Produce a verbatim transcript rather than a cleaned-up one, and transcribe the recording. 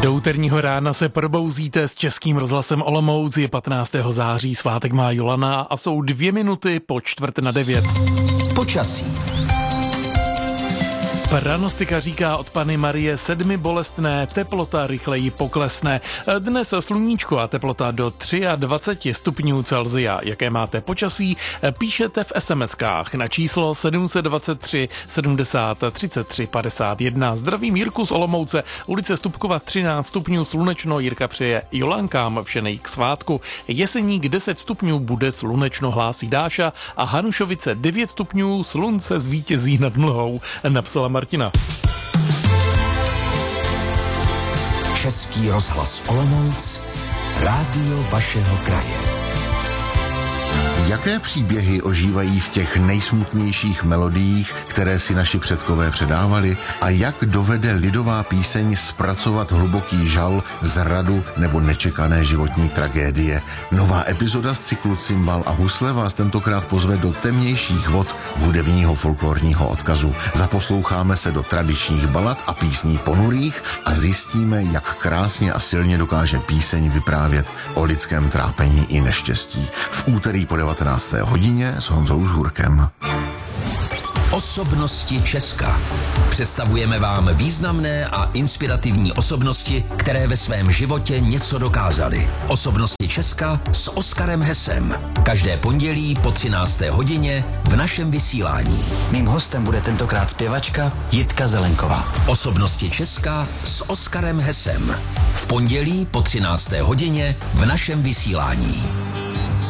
Do úterního rána se probouzíte s Českým rozhlasem Olomouc, je patnáctého září, svátek má Jolana a jsou dvě minuty po čtvrt na devět. Počasí. Pranostika říká od Panny Marie sedmi bolestné, teplota rychleji poklesne. Dnes sluníčko a teplota do dvacet tři stupňů Celsia. Jaké máte počasí, píšete v es em eskách na číslo sedm set dvacet tři sedmdesát třicet tři padesát jedna. Zdravím Jirku z Olomouce, ulice Stupkova třináct stupňů, slunečno, Jirka přeje Jolankám vše nej k svátku. Jeseník deset stupňů, bude slunečno, hlásí Dáša, a Hanušovice devět stupňů, slunce zvítězí nad mlhou, napsala Martina. Český rozhlas Olomouc, rádio vašeho kraje. Jaké příběhy ožívají v těch nejsmutnějších melodiích, které si naši předkové předávali, a jak dovede lidová píseň zpracovat hluboký žal, zradu nebo nečekané životní tragédie? Nová epizoda z cyklu Cimbal a husle vás tentokrát pozve do temnějších vod hudebního folklorního odkazu. Zaposloucháme se do tradičních balad a písní ponurých a zjistíme, jak krásně a silně dokáže píseň vyprávět o lidském trápení i neštěstí. V úterý po devatenácté hodině s Honzou Žhurkem. Osobnosti Česka. Představujeme vám významné a inspirativní osobnosti, které ve svém životě něco dokázaly. Osobnosti Česka s Oskarem Hesem. Každé pondělí po třinácté hodině v našem vysílání. Mým hostem bude tentokrát zpěvačka Jitka Zelenková. Osobnosti Česka s Oskarem Hesem. V pondělí po třinácté hodině v našem vysílání.